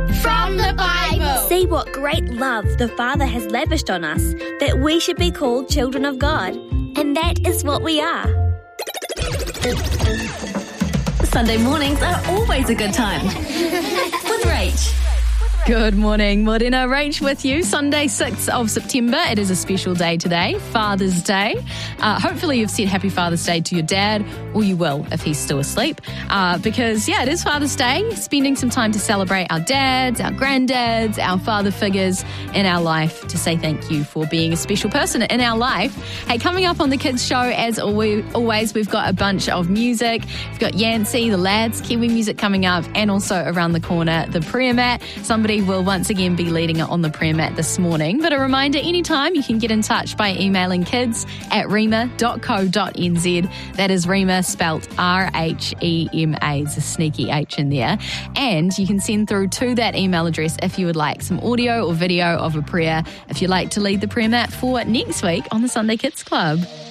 From the Bible. See what great love the Father has lavished on us, that we should be called children of God. And that is what we are. Sunday mornings are always a good time. With Rach. Good morning, Morena. Rach with you. Sunday, 6th of September. It is a special day today, Father's Day. Hopefully you've said Happy Father's Day to your dad, or you will if he's still asleep. Because, it is Father's Day, spending some time to celebrate our dads, our granddads, our father figures in our life, to say thank you for being a special person in our life. Hey, coming up on the Kids Show, as always, we've got a bunch of music. We've got Yancey, the lads, Kiwi music coming up, and also around the corner, the prayer mat. Somebody will once again be leading it on the prayer mat this morning. But a reminder, anytime you can get in touch by emailing kids@rhema.co.nz. That is Rhema spelt RHEMA. There's a sneaky H in there. And you can send through to that email address if you would like some audio or video of a prayer, if you'd like to lead the prayer mat for next week on the Sunday Kids Club.